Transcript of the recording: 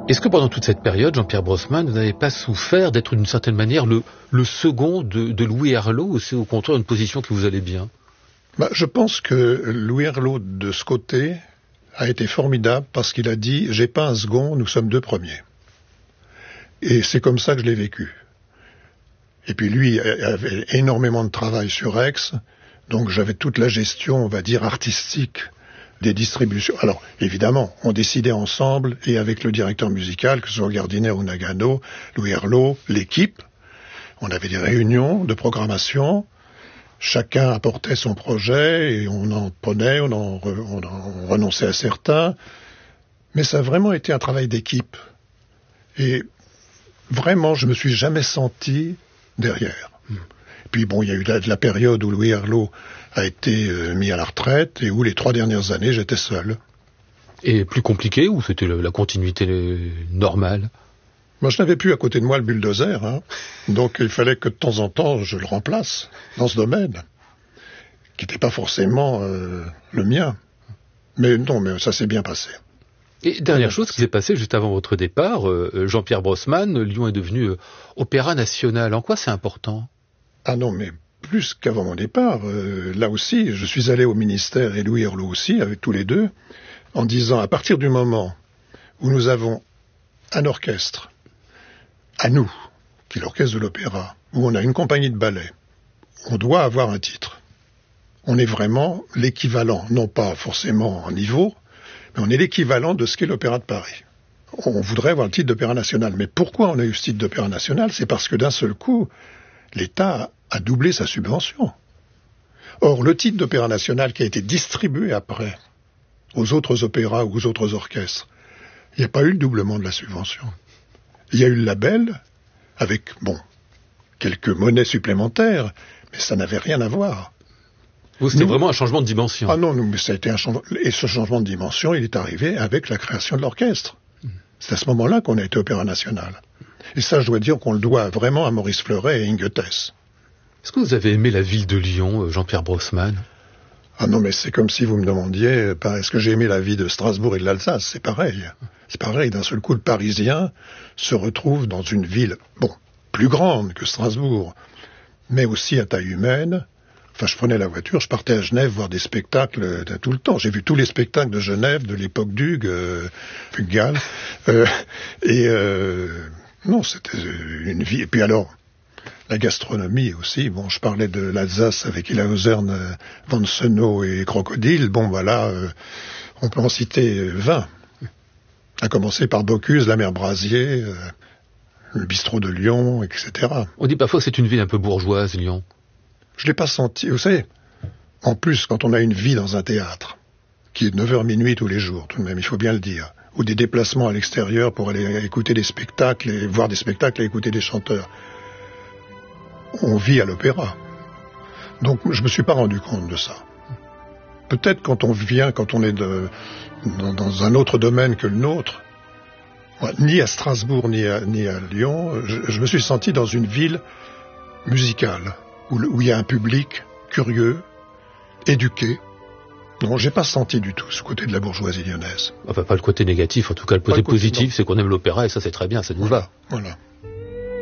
Est-ce que pendant toute cette période, Jean-Pierre Brossman, vous n'avez pas souffert d'être d'une certaine manière le second de Louis Herlaut, ou c'est au contraire une position qui vous allait bien? Je pense que Louis Herlaut, de ce côté, a été formidable parce qu'il a dit « j'ai pas un second, nous sommes deux premiers ». Et c'est comme ça que je l'ai vécu. Et puis lui avait énormément de travail sur Aix, donc j'avais toute la gestion, on va dire, artistique des distributions. Alors, évidemment, on décidait ensemble, et avec le directeur musical, que ce soit Gardiner ou Nagano, Louis Herlaut, l'équipe, on avait des réunions de programmation, chacun apportait son projet, et on en prenait, on en renonçait à certains, mais ça a vraiment été un travail d'équipe. Et vraiment, je me suis jamais senti derrière. Puis bon, il y a eu la période où Louis Herlaut a été mis à la retraite et où les 3 dernières années, j'étais seul. Et plus compliqué, ou c'était la continuité normale? Moi, je n'avais plus à côté de moi le bulldozer, hein. Donc il fallait que de temps en temps, je le remplace dans ce domaine, qui n'était pas forcément le mien. Mais non, mais ça s'est bien passé. Et dernière chose qui s'est passée juste avant votre départ, Jean-Pierre Brossman, Lyon est devenu opéra national. En quoi c'est important? Ah non, mais plus qu'avant mon départ. Là aussi, je suis allé au ministère, et Louis Herlaut aussi, avec tous les deux, en disant, à partir du moment où nous avons un orchestre, à nous, qui est l'orchestre de l'opéra, où on a une compagnie de ballet, on doit avoir un titre. On est vraiment l'équivalent, non pas forcément en niveau, mais on est l'équivalent de ce qu'est l'Opéra de Paris. On voudrait avoir le titre d'opéra national. Mais pourquoi on a eu ce titre d'opéra national? C'est parce que d'un seul coup, l'État a doublé sa subvention. Or, le titre d'opéra national qui a été distribué après aux autres opéras ou aux autres orchestres, il n'y a pas eu le doublement de la subvention. Il y a eu le label, avec, quelques monnaies supplémentaires, mais ça n'avait rien à voir. C'était vraiment un changement de dimension. Ah non, mais ça a été un changement. Et ce changement de dimension, il est arrivé avec la création de l'orchestre. C'est à ce moment-là qu'on a été opéra national. Et ça, je dois dire qu'on le doit vraiment à Maurice Fleuret et Inge Tess. Est-ce que vous avez aimé la ville de Lyon, Jean-Pierre Brossman? Ah non, mais c'est comme si vous me demandiez, est-ce que j'ai aimé la vie de Strasbourg et de l'Alsace? C'est pareil. C'est pareil, d'un seul coup, le Parisien se retrouve dans une ville, plus grande que Strasbourg, mais aussi à taille humaine. Enfin, je prenais la voiture, je partais à Genève voir des spectacles tout le temps. J'ai vu tous les spectacles de Genève, de l'époque d'Hugues, Gall. Non, c'était une vie. Et puis alors, la gastronomie aussi. Je parlais de l'Alsace avec Ilausern, Van Senow et Crocodile. On peut en citer 20. À commencer par Bocuse, la mer Brasier, le bistrot de Lyon, etc. On dit parfois que c'est une ville un peu bourgeoise, Lyon. Je l'ai pas senti, vous savez. En plus, quand on a une vie dans un théâtre, qui est de 9h minuit tous les jours, tout de même, il faut bien le dire, ou des déplacements à l'extérieur pour aller écouter des spectacles, et voir des spectacles et écouter des chanteurs, on vit à l'opéra. Donc, je me suis pas rendu compte de ça. Peut-être quand on est dans un autre domaine que le nôtre, ni à Strasbourg, ni à Lyon, je me suis senti dans une ville musicale, où il y a un public curieux, éduqué. Non, j'ai pas senti du tout ce côté de la bourgeoisie lyonnaise. Enfin, pas le côté négatif, en tout cas le côté positif, c'est qu'on aime l'opéra, et ça c'est très bien, ça nous va. Voilà.